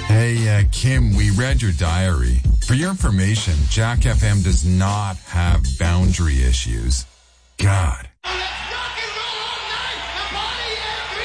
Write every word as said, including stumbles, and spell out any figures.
Hey, uh, Kim, we read your diary. For your information, Jack F M does not have boundary issues. God,